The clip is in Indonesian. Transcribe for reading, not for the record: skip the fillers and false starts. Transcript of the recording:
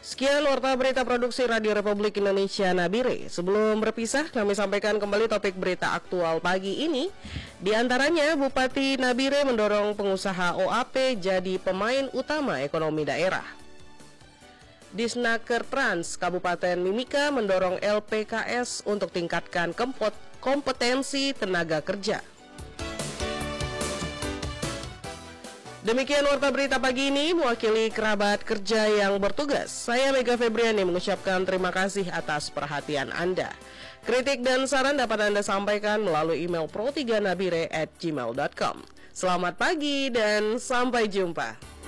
Sekian warta berita produksi Radio Republik Indonesia Nabire. Sebelum berpisah, kami sampaikan kembali topik berita aktual pagi ini. Di antaranya, Bupati Nabire mendorong pengusaha OAP jadi pemain utama ekonomi daerah. Disnaker Trans Kabupaten Mimika mendorong LPKS untuk tingkatkan kompetensi tenaga kerja. Demikian warta berita pagi ini, mewakili kerabat kerja yang bertugas. Saya Mega Febriani mengucapkan terima kasih atas perhatian Anda. Kritik dan saran dapat Anda sampaikan melalui email pro3nabire@gmail.com. Selamat pagi dan sampai jumpa.